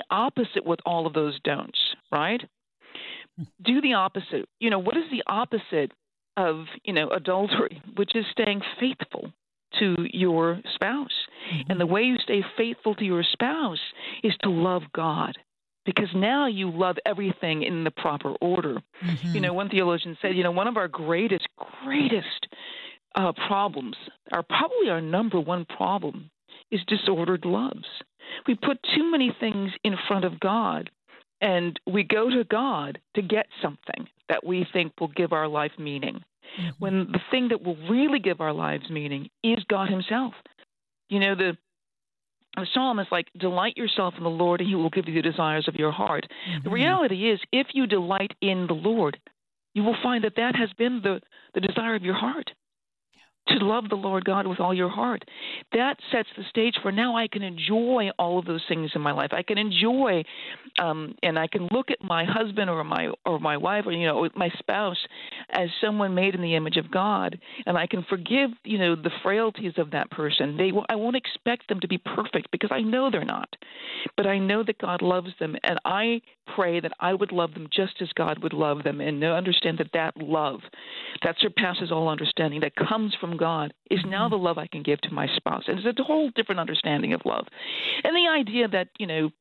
opposite with all of those don'ts, right? Do the opposite. What is the opposite of, adultery, which is staying faithful to your spouse? Mm-hmm. And the way you stay faithful to your spouse is to love God, because now you love everything in the proper order. Mm-hmm. One theologian said, one of our greatest problems, probably our number one problem, is disordered loves. We put too many things in front of God, and we go to God to get something that we think will give our life meaning, when the thing that will really give our lives meaning is God himself. The psalm is like, delight yourself in the Lord, and he will give you the desires of your heart. The reality is, if you delight in the Lord, you will find that has been the desire of your heart, to love the Lord God with all your heart. That sets the stage for now I can enjoy all of those things in my life. I can enjoy, and I can look at my husband or my wife or my spouse as someone made in the image of God, and I can forgive the frailties of that person. I won't expect them to be perfect, because I know they're not, but I know that God loves them, and I pray that I would love them just as God would love them, and understand that love that surpasses all understanding, that comes from God, is now the love I can give to my spouse. And it's a whole different understanding of love. And the idea that,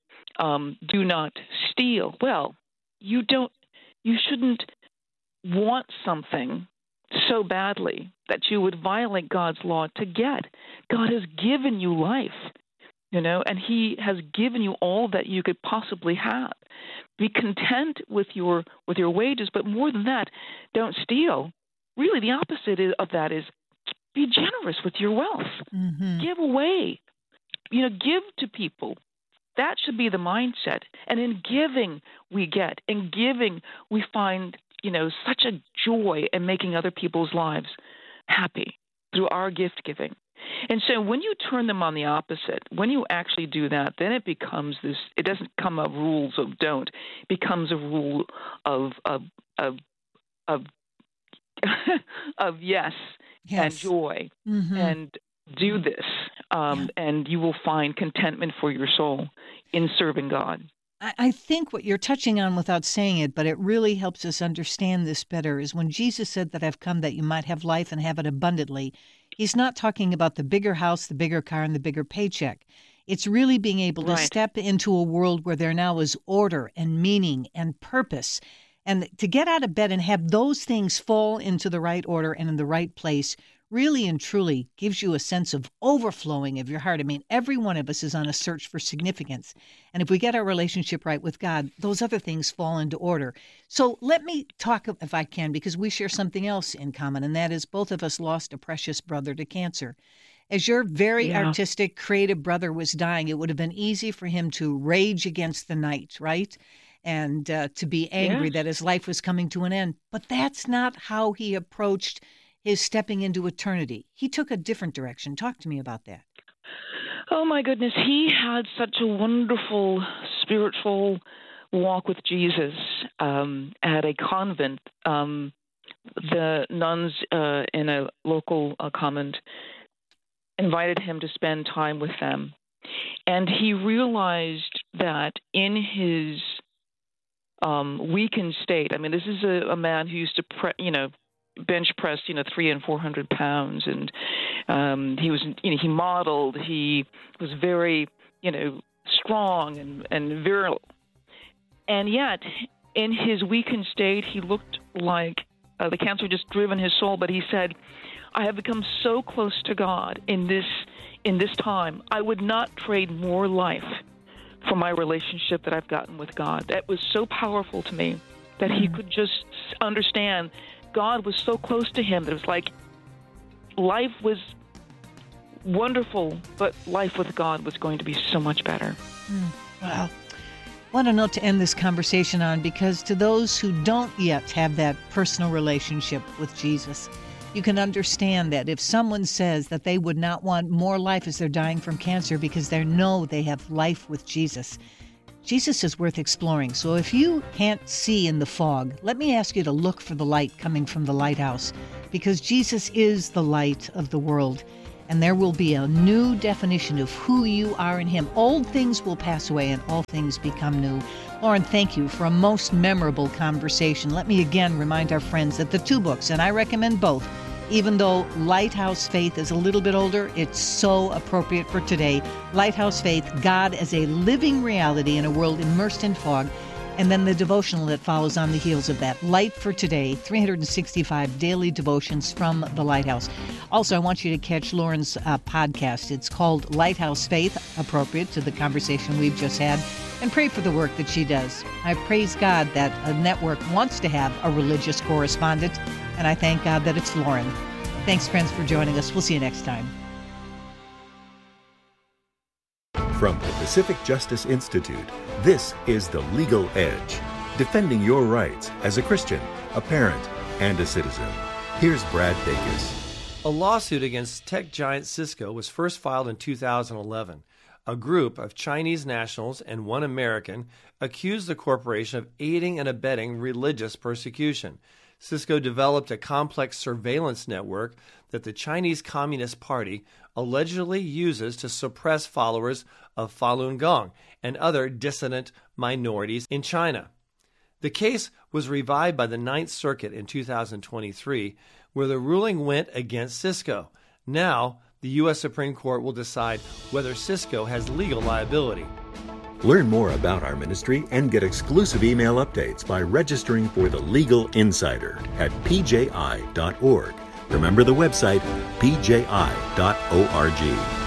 do not steal. Well, you shouldn't want something so badly that you would violate God's law to get. God has given you life, and he has given you all that you could possibly have. Be content with your wages, but more than that, don't steal. Really, the opposite of that is be generous with your wealth. Give away. Give to people. That should be the mindset. And in giving, we get. In giving, we find, such a joy in making other people's lives happy through our gift giving. And so when you turn them on the opposite, when you actually do that, then it becomes this, it doesn't come of rules of don't, it becomes a rule of of yes. And joy, and do this, and you will find contentment for your soul in serving God. I think what you're touching on, without saying it, but it really helps us understand this better, is when Jesus said that I've come that you might have life and have it abundantly, he's not talking about the bigger house, the bigger car, and the bigger paycheck. It's really being able to step into a world where there now is order and meaning and purpose. And to get out of bed and have those things fall into the right order and in the right place really and truly gives you a sense of overflowing of your heart. I mean, every one of us is on a search for significance. And if we get our relationship right with God, those other things fall into order. So let me talk, if I can, because we share something else in common, and that is both of us lost a precious brother to cancer. As your very artistic, creative brother was dying, it would have been easy for him to rage against the night, right? And to be angry that his life was coming to an end. But that's not how he approached his stepping into eternity. He took a different direction. Talk to me about that. Oh, my goodness. He had such a wonderful spiritual walk with Jesus at a convent. The nuns in a local convent invited him to spend time with them. And he realized that in his weakened state. I mean, this is a man who used to, bench press, 300 and 400 pounds, and he was, he modeled. He was very, strong and virile, and yet in his weakened state, he looked like the cancer had just driven his soul. But he said, "I have become so close to God in this time. I would not trade more life for my relationship that I've gotten with God." That was so powerful to me, that he could just understand God was so close to him that it was like life was wonderful, but life with God was going to be so much better. Wow. What a note to end this conversation on, because to those who don't yet have that personal relationship with Jesus, you can understand that if someone says that they would not want more life as they're dying from cancer because they know they have life with Jesus, Jesus is worth exploring. So if you can't see in the fog, let me ask you to look for the light coming from the lighthouse, because Jesus is the light of the world. and there will be a new definition of who you are in Him. Old things will pass away and all things become new. Lauren, thank you for a most memorable conversation. Let me again remind our friends that the two books, and I recommend both, even though Lighthouse Faith is a little bit older, it's so appropriate for today. Lighthouse Faith, God as a living reality in a world immersed in fog. And then the devotional that follows on the heels of that, Light for Today, 365 daily devotions from the Lighthouse. Also, I want you to catch Lauren's podcast. It's called Lighthouse Faith, appropriate to the conversation we've just had, and pray for the work that she does. I praise God that a network wants to have a religious correspondent, and I thank God that it's Lauren. Thanks, friends, for joining us. We'll see you next time. From the Pacific Justice Institute, this is The Legal Edge, defending your rights as a Christian, a parent, and a citizen. Here's Brad Dacus. A lawsuit against tech giant Cisco was first filed in 2011. A group of Chinese nationals and one American accused the corporation of aiding and abetting religious persecution. Cisco developed a complex surveillance network that the Chinese Communist Party allegedly uses to suppress followers of Falun Gong and other dissident minorities in China. The case was revived by the Ninth Circuit in 2023, where the ruling went against Cisco. Now, the U.S. Supreme Court will decide whether Cisco has legal liability. Learn more about our ministry and get exclusive email updates by registering for the Legal Insider at pji.org. Remember the website, pji.org.